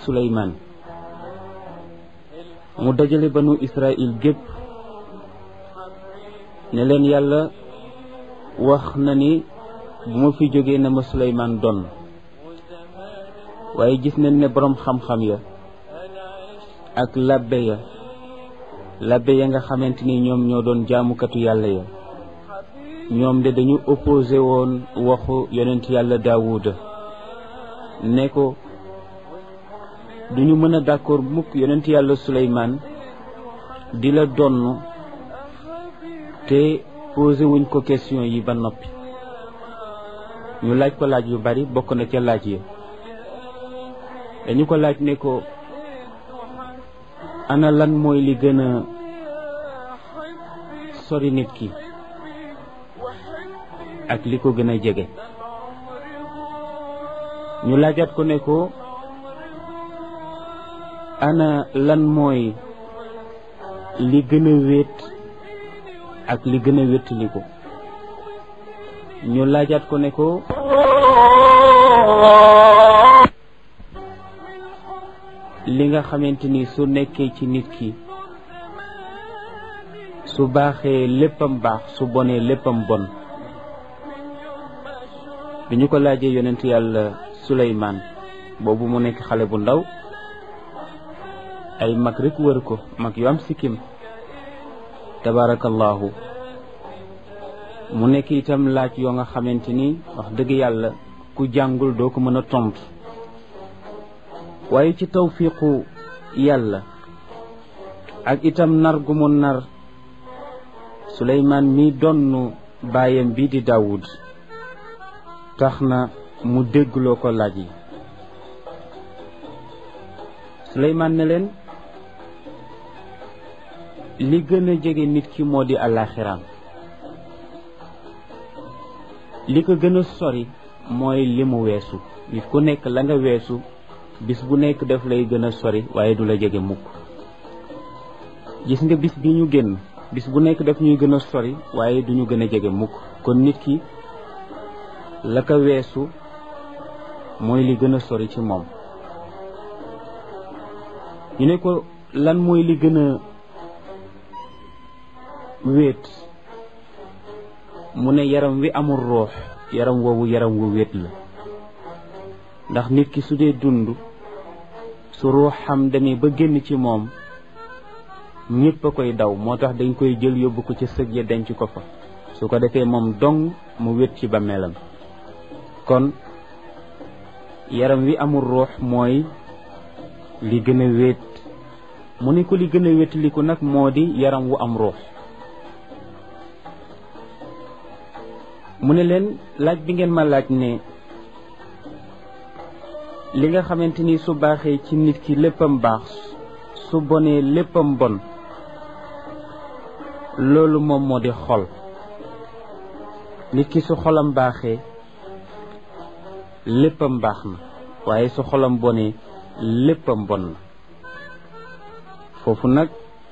Suleymaan mu dajale banu Israil gépp ne leen yàlla wax na ni bu ma fi jógee na ma Suleymaan doon waaye gis nañ ne boroom xam-xam ya ak labbe ya nga xamante ni ñoom ñoo doon jaamukatu yàlla ya ñoom de dañu opposé woon waxu yonent yàlla Daawuda ne ko duñu mën a d'accord mukk yonent yàlla Suleymaan di la donn te posé wuñ ko question yi ba noppi ñu laaj ko laaj yu bari bokk na ca laaj yi dañu ko laaj ne ko ana lan mooy li gën a sori nit ki ak li ko gën a jege ñu laajaat ko ne ko ana lan mooy li gën a wéet ak li gën a wéttali ko ñu laajaat ko ne ko li nga xamante ni su nekkee ci nit ki su baaxee léppam baax su bonee léppam bon bi ñu ko laajee yonent yàlla Suleymaan boobu mu nekk xale bu ndaw ay mag rek wër ko mag yu am sikkim tabarakallahu mu nekk itam laaj yoo nga xamante ni wax dëgg yàlla ku jàngul doo ko mën a tontu waaye ci tawfiqu yàlla ak itam nar gu mu nar Suleymaan mi donnu baayam bi di Daawud tax na mu déggloo ko laaj yi Suleymaan ne leen li gën a jege nit ki moo di àllaaxiraam li ko gën a sori mooy li mu weesu nit ku nekk la nga weesu bis bu nekk daf lay gën a sori waaye du la jege mukk gis nga bis bi ñu génn bis bu nekk daf ñuy gën a sori waaye du ñu gën a jege mukk kon nit ki la ko weesu mooy li gën a sori ci moom ñu ne ko lan mooy li gën a wéet mu ne yaram wi amul ruux yaram woowu yaram wu wéet la ndax nit ki su dee dund su ruuxam demee ba génn ci moom ñépp a koy daw moo tax dañ koy jël yóbbu ko ci sëg ya denc ko fa su ko defee moom dong mu wét ci bàmmeelam kon yaram wi amul ruux mooy li gën a wéet mu ne ko li gën a wéetaliku nag moo di yaram wu am ruux mu ne leen laaj bi ngeen ma laaj ne li nga xamante ni su baaxee ci nit ki léppam baax su bonee léppam bon loolu moom moo di xol nit ki su xolam baaxee léppam baax na waaye su xolam bonee léppam bon na foofu nag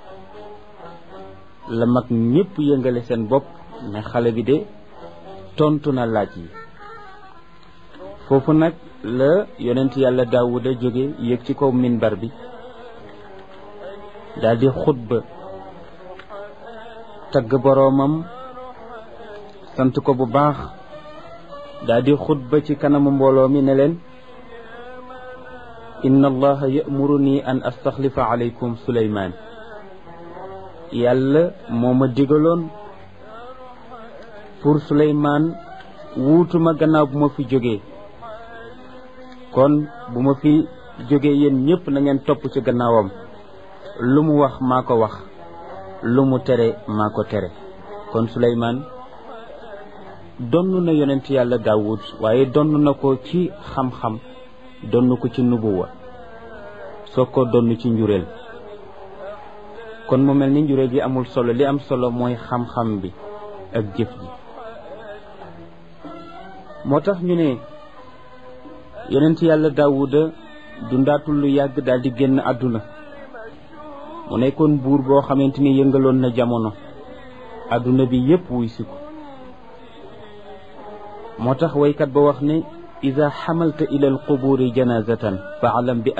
la mag ñépp yëngale seen bopp ne xale bi de tontu na laaj yi foofu nag la yonent yàlla Daawuda jóge yéeg ci kaw minbar bi daldi xutba tagg boroomam sant ko bu baax daldi xutba ci kanamu mbooloo mi ne leen inna allaha ya'muruni an astaxlifa alaykum Suleymaan yàlla moo ma digaloon pour Suleymaan wuutuma gannaaw bu ma fi jógee kon bu ma fi jógee yéen ñépp na ngeen topp ci gannaawam lu mu wax maa ko wax lu mu tere maa ko tere kon Suleymaan donn na yonent yàlla Daawud waaye donn na ko ci xam-xam donn ko ci nubuwa soo ko donn ci njureel kon mu mel ni njureel gi amul solo li am solo mooy xam-xam bi ak jëf ji moo tax ñu ne yonent yàlla Daawuda dundaatul lu yàgg daal di génn àdduna mu nekkoon buur boo xamante ni yëngaloon na jamono àdduna bi yépp wuy si ko moo tax waykat ba wax ne ida xamalta ila alquburi janazatan fa alam bi